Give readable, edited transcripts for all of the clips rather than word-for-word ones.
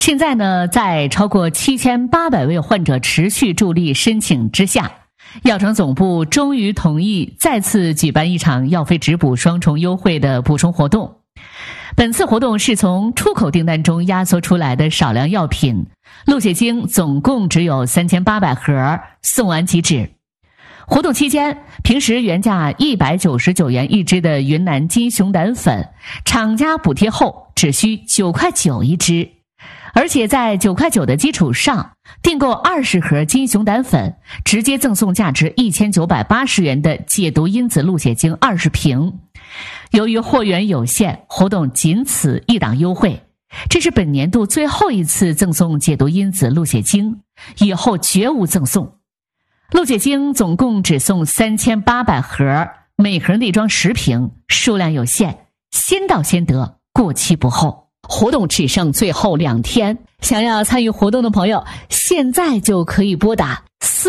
现在呢，在超过7800位患者持续助力申请之下，药厂总部终于同意再次举办一场药费质补双重优惠的补充活动。本次活动是从出口订单中压缩出来的少量药品，鹿血精总共只有3800盒，送完即止。活动期间，平时原价199元一支的云南金熊胆粉，厂家补贴后只需9.9块一支。而且在9.9块的基础上，订购20盒金熊胆粉，直接赠送价值1980元的解毒因子鹿血精20瓶。由于货源有限，活动仅此一档优惠，这是本年度最后一次赠送解毒因子鹿血精，以后绝无赠送。鹿血精总共只送3800盒，每盒内装10瓶，数量有限，先到先得，过期不候。活动只剩最后2天，想要参与活动的朋友，现在就可以拨打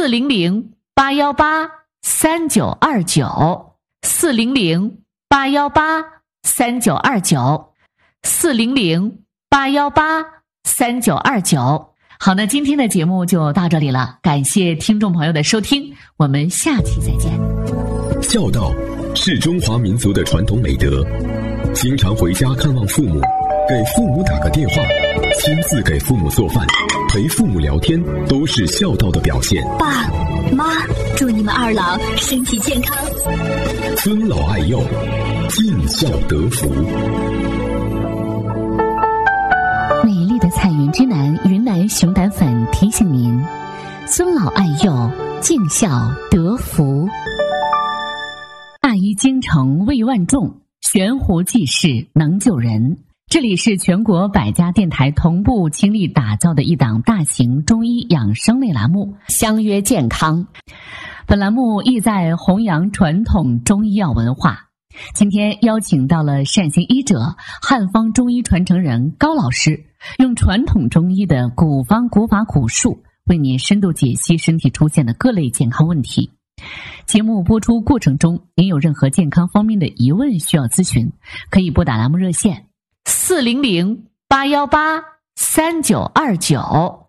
400-818-3929 400-818-3929 400-818-3929。好，那今天的节目就到这里了，感谢听众朋友的收听，我们下期再见。 孝道是中华民族的传统美德，经常回家看望父母，给父母打个电话，亲自给父母做饭，陪父母聊天，都是孝道的表现。 爸妈，祝你们二老身体健康， 尊老爱幼，尽孝得福。 美丽的彩云之南云南熊胆粉提醒您：尊老爱幼，尽孝得福。大医精诚为万众，悬壶济世能救人。这里是全国100家电台同步倾力打造的一档大型中医养生类栏目《相约健康》。本栏目意在弘扬传统中医药文化。今天邀请到了善行医者、汉方中医传承人高老师，用传统中医的古方古法古术，为您深度解析身体出现的各类健康问题。节目播出过程中，您有任何健康方面的疑问需要咨询，可以拨打栏目热线400-818-3929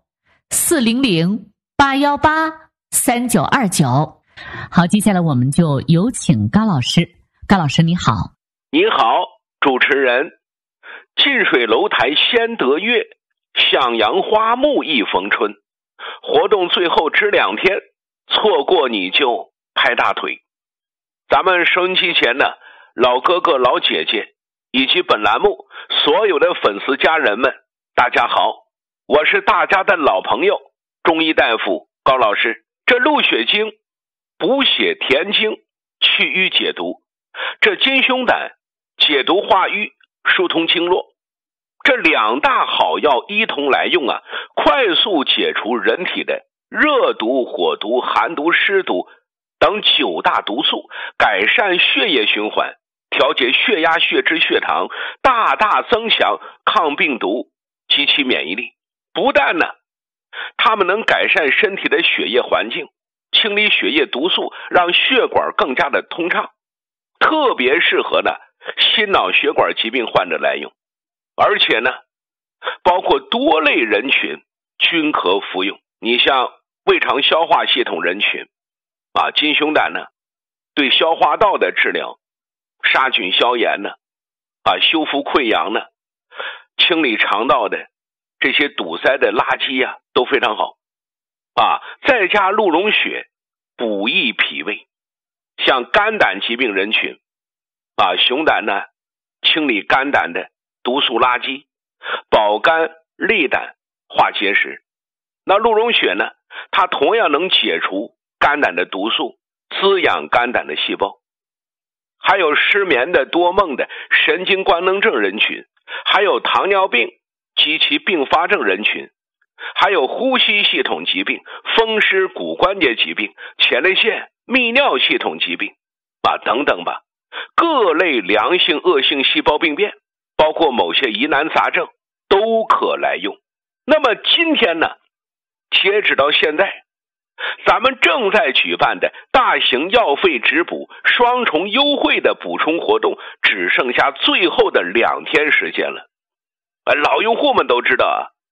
400-818-3929。好，接下来我们就有请高老师。高老师你好。 你好，主持人。近水楼台先得月，向阳花木易逢春。活动最后只2天，错过你就拍大腿。咱们收音机前的老哥哥老姐姐以及本栏目所有的粉丝家人们，大家好，我是大家的老朋友中医大夫高老师。这鹿血精补血填精，去瘀解毒，这金熊胆解毒化瘀，疏通经络，这2大好药一同来用啊，快速解除人体的热毒、火毒、寒毒、湿毒等9大毒素，改善血液循环，调节血压、血脂、血糖，大大增强抗病毒及其免疫力。不但呢，它们能改善身体的血液环境，清理血液毒素，让血管更加的通畅，特别适合呢心脑血管疾病患者来用。而且呢，包括多类人群均可服用。你像胃肠消化系统人群啊，金熊胆呢对消化道的治疗，杀菌消炎呢啊，修复溃疡呢，清理肠道的这些堵塞的垃圾啊都非常好啊。再加鹿茸血补益脾胃。像肝胆疾病人群啊，熊胆呢清理肝胆的毒素垃圾，保肝利胆，化结石。那鹿茸血呢，它同样能解除肝胆的毒素，滋养肝胆的细胞。还有失眠的、多梦的、神经官能症人群，还有糖尿病及其并发症人群，还有呼吸系统疾病、风湿骨关节疾病、前列腺泌尿系统疾病啊等等吧。各类良性恶性细胞病变，包括某些疑难杂症都可来用。那么今天呢，截止到现在，咱们正在举办的大型药费质补双重优惠的补充活动只剩下最后的2天时间了。老用户们都知道啊，